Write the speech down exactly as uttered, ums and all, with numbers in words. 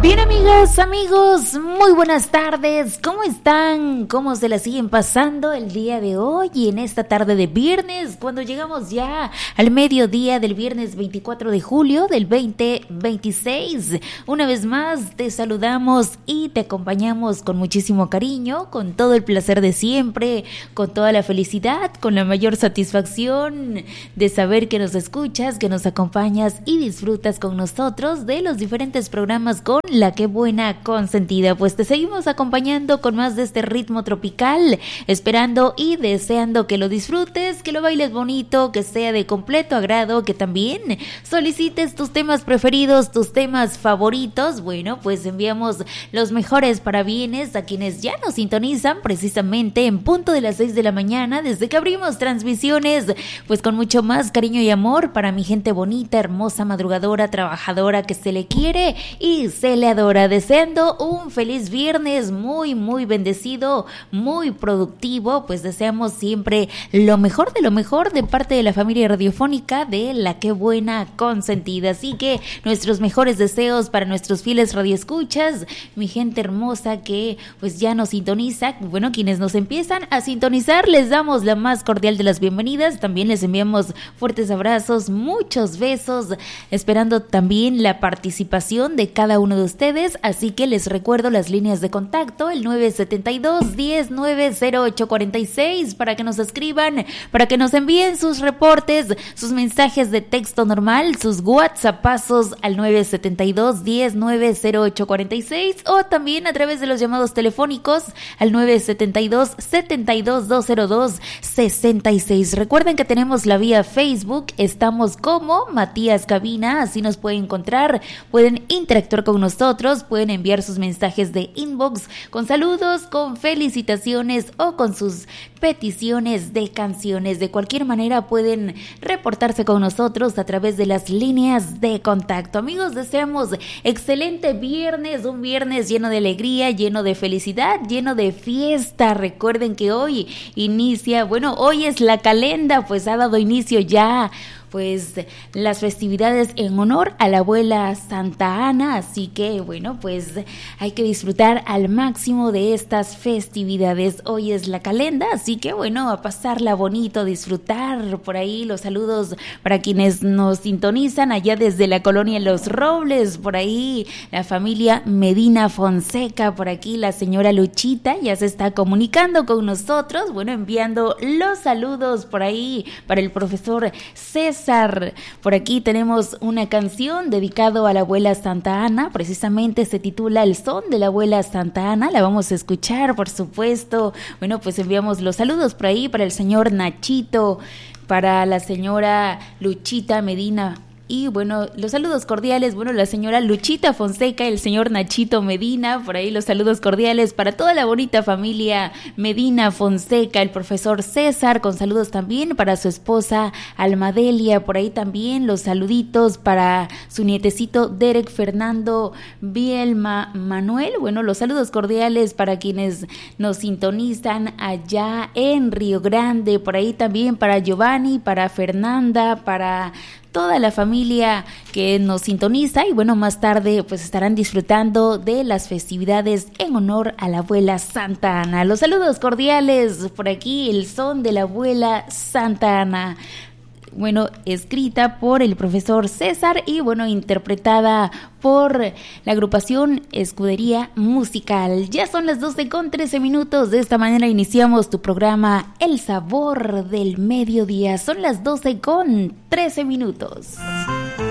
Bien, amigas, amigos, muy buenas tardes. ¿Cómo están? ¿Cómo se la siguen pasando el día de hoy y en esta tarde de viernes, cuando llegamos ya al mediodía del viernes veinticuatro de julio del veinte veintiséis? Una vez más te saludamos y te acompañamos con muchísimo cariño, con todo el placer de siempre, con toda la felicidad, con la mayor satisfacción de saber que nos escuchas, que nos acompañas y disfrutas con nosotros de los diferentes programas con La Qué Buena Consentida. Pues te seguimos acompañando con más de este ritmo tropical, esperando y deseando que lo disfrutes, que lo bailes bonito, que sea de completo agrado, que también solicites tus temas preferidos, tus temas favoritos. Bueno, pues enviamos los mejores parabienes a quienes ya nos sintonizan precisamente en punto de las seis de la mañana, desde que abrimos transmisiones, pues con mucho más cariño y amor para mi gente bonita, hermosa, madrugadora, trabajadora, que se le quiere y se le adora, deseando un feliz viernes muy muy bendecido, muy productivo. Pues deseamos siempre lo mejor de lo mejor de parte de la familia radiofónica de La Qué Buena Consentida. Así que nuestros mejores deseos para nuestros fieles radioescuchas, mi gente hermosa que pues ya nos sintoniza. Bueno, quienes nos empiezan a sintonizar, les damos la más cordial de las bienvenidas. También les enviamos fuertes abrazos, muchos besos, esperando también la participación de cada uno de ustedes. Así que les recuerdo las líneas de contacto, el nueve siete dos, diez, nueve cero ocho cuarenta y seis, para que nos escriban, para que nos envíen sus reportes, sus mensajes de texto normal, sus WhatsAppazos al nueve siete dos, diez, nueve cero ocho cuarenta y seis, o también a través de los llamados telefónicos al nueve siete dos, setenta y dos, doscientos dos, sesenta y seis. Recuerden que tenemos la vía Facebook, estamos como Matías Cabina, así nos pueden encontrar, pueden interactuar con nosotros, pueden enviar sus mensajes de inbox con saludos, con felicitaciones o con sus peticiones de canciones. De cualquier manera pueden reportarse con nosotros a través de las líneas de contacto. Amigos, deseamos excelente viernes, un viernes lleno de alegría, lleno de felicidad, lleno de fiesta. Recuerden que hoy inicia, bueno, hoy es la calenda, pues ha dado inicio ya pues las festividades en honor a la abuela Santa Ana, así que bueno, pues hay que disfrutar al máximo de estas festividades. Hoy es la calenda, así que bueno, a pasarla bonito, disfrutar. Por ahí los saludos para quienes nos sintonizan allá desde la colonia Los Robles, por ahí la familia Medina Fonseca, por aquí la señora Luchita ya se está comunicando con nosotros, bueno, enviando los saludos por ahí para el profesor César. Por aquí tenemos una canción dedicado a la abuela Santa Ana, precisamente se titula El Son de la Abuela Santa Ana, la vamos a escuchar, por supuesto. Bueno, pues enviamos los saludos por ahí para el señor Nachito, para la señora Luchita Medina. Y bueno, los saludos cordiales, bueno, la señora Luchita Fonseca, el señor Nachito Medina, por ahí los saludos cordiales para toda la bonita familia Medina Fonseca, el profesor César, con saludos también para su esposa Almadelia, por ahí también los saluditos para su nietecito Derek Fernando Bielma Manuel. Bueno, los saludos cordiales para quienes nos sintonizan allá en Río Grande, por ahí también para Giovanni, para Fernanda, para toda la familia que nos sintoniza. Y bueno, más tarde pues estarán disfrutando de las festividades en honor a la abuela Santa Ana. Los saludos cordiales por aquí, el son de la abuela Santa Ana. Bueno, escrita por el profesor César y bueno, interpretada por la agrupación Escudería Musical. Ya son las doce con trece minutos. De esta manera iniciamos tu programa El Sabor del Mediodía. Son las doce con trece minutos.